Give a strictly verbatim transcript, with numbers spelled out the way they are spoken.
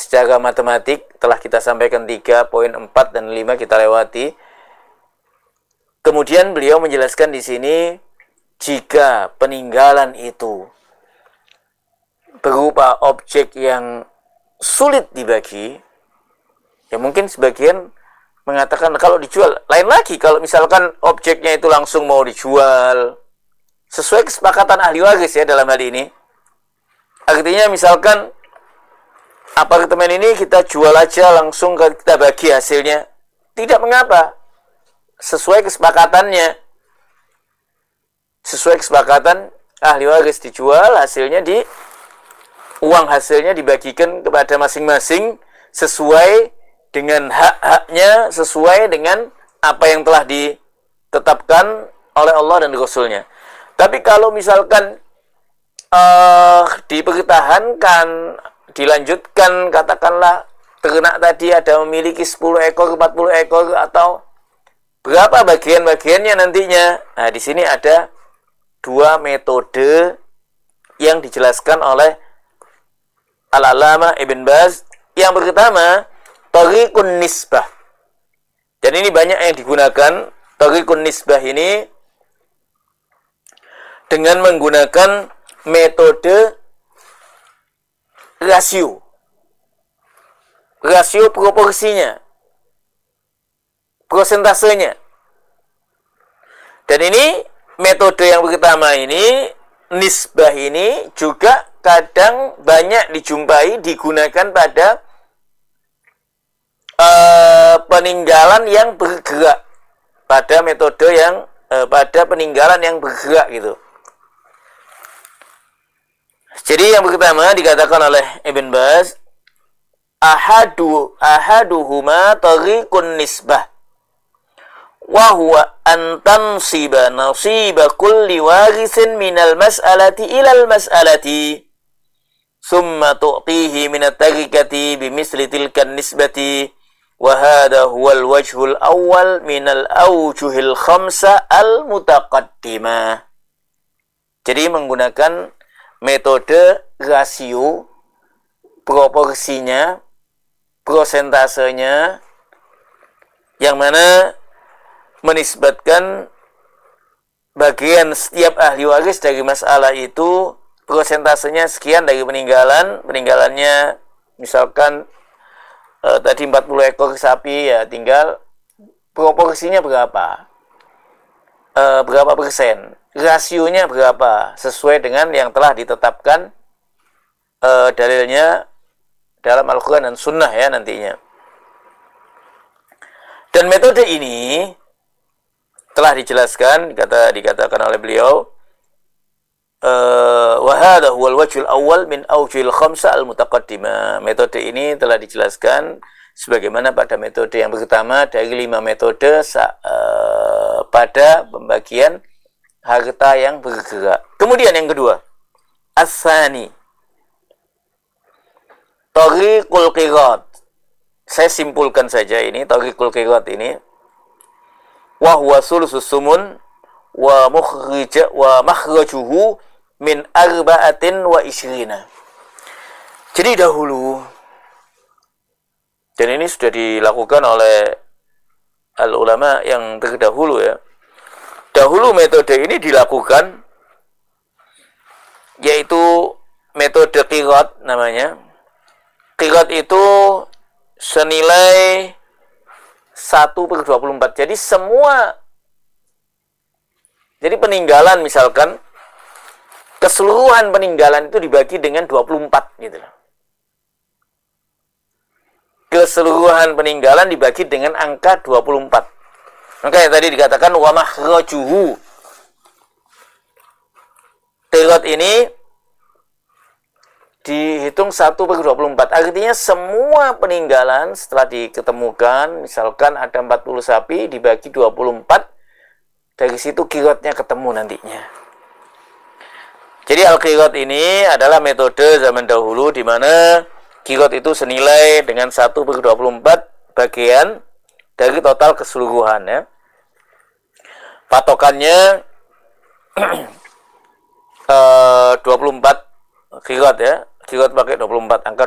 secara matematik telah kita sampaikan tiga poin empat dan lima kita lewati. Kemudian beliau menjelaskan di sini jika peninggalan itu berupa objek yang sulit dibagi, ya mungkin sebagian mengatakan kalau dijual. Lain lagi kalau misalkan objeknya itu langsung mau dijual sesuai kesepakatan ahli waris ya dalam hal ini. Artinya misalkan apartemen ini kita jual aja langsung kita bagi hasilnya. Tidak mengapa. Sesuai kesepakatannya. Sesuai kesepakatan ahli waris dijual, hasilnya di uang hasilnya dibagikan kepada masing-masing sesuai dengan hak-haknya, sesuai dengan apa yang telah ditetapkan oleh Allah dan Rasulnya. Tapi kalau misalkan uh, dipertahankan, dilanjutkan, katakanlah ternak tadi ada memiliki sepuluh ekor, empat puluh ekor, atau berapa bagian-bagiannya nantinya. Nah, di sini ada dua metode yang dijelaskan oleh Al-Allamah Ibn Baz. Yang pertama, Thariqun Nisbah. Dan ini banyak yang digunakan. Thariqun Nisbah ini dengan menggunakan metode rasio. Rasio proporsinya. Prosentasenya. Dan ini metode yang pertama ini, nisbah ini juga kadang banyak dijumpai digunakan pada uh, peninggalan yang bergerak, pada metode yang uh, pada peninggalan yang bergerak gitu. Jadi yang pertama dikatakan oleh Ibn Baz, ahadu ahaduhuma tariqun nisbah wa huwa an tansiba nasiba kulli warisin minal mas'alati ilal mas'alati summa tu'tihi minat tarikati bimisli tilkan nisbati wa hadha huwal wajhul awal minal awjuhil khamsa al mutaqaddimah. Jadi menggunakan metode rasio, proporsinya, prosentasenya, yang mana menisbatkan bagian setiap ahli waris dari masalah itu prosentasenya sekian dari peninggalan. Peninggalannya misalkan eh, tadi empat puluh ekor sapi, ya tinggal proporsinya berapa, eh, berapa persen, rasionya berapa, sesuai dengan yang telah ditetapkan eh, dalilnya dalam Al-Quran dan Sunnah ya nantinya. Dan metode ini telah dijelaskan, dikata, dikatakan oleh beliau, wa hadha huwal wajhul awwal min awjuhil khamsa al mutaqaddimah. Metode ini telah dijelaskan sebagaimana pada metode yang pertama dari lima metode uh, pada pembagian harta yang bergerak. Kemudian yang kedua, as-sani tariqul qirat. Saya simpulkan saja ini tariqul qirat ini, wa huwa sulusus sumun wa mukhrija wa makhrajuhu min arba'atin wa ishrina. Jadi dahulu, dan ini sudah dilakukan oleh al-ulama yang terdahulu ya. Dahulu metode ini dilakukan, yaitu metode qirat namanya. Qirat itu senilai satu per dua puluh empat. Jadi semua, jadi peninggalan misalkan, keseluruhan peninggalan itu dibagi dengan dua puluh empat gitu. Keseluruhan peninggalan dibagi dengan angka dua puluh empat. Maka yang tadi dikatakan wa makhrajuhu. Qirat ini dihitung satu per dua puluh empat. Artinya semua peninggalan setelah diketemukan, misalkan ada empat puluh sapi, dibagi dua puluh empat, dari situ qiratnya ketemu nantinya. Jadi al-qirat ini adalah metode zaman dahulu di mana qirat itu senilai dengan satu per dua puluh empat bagian dari total keseluruhan ya. Patokannya uh, dua puluh empat qirat ya. Qirat pakai dua puluh empat, angka